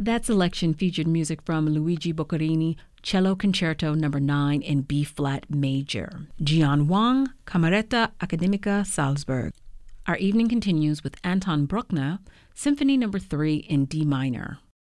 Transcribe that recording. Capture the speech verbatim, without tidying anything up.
That selection featured music from Luigi Boccherini, Cello Concerto number nine in B-flat major, Jian Wang, Cameretta Accademica Salzburg. Our evening continues with Anton Bruckner, Symphony number three in D minor.